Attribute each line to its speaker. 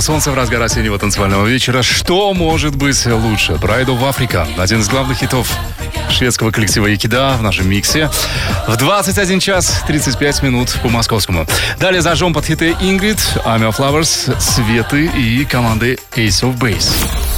Speaker 1: полного солнца в разгар осеннего танцевального вечера. Что может быть лучше? Pride of Africa. Один из главных хитов шведского коллектива Якида в нашем миксе. В 21 час 35 минут по московскому. Далее зажжем под хиты Ингрид, Army of Lovers, Светы и команды Ace of Base.